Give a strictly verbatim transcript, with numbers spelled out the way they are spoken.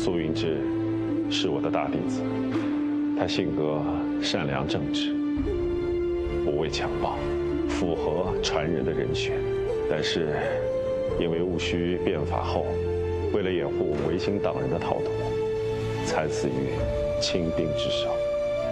苏云之是我的大弟子，他性格善良正直，不畏强暴，符合传人的人选。但是，因为戊戌变法后，为了掩护维新党人的逃脱，惨死于清兵之手。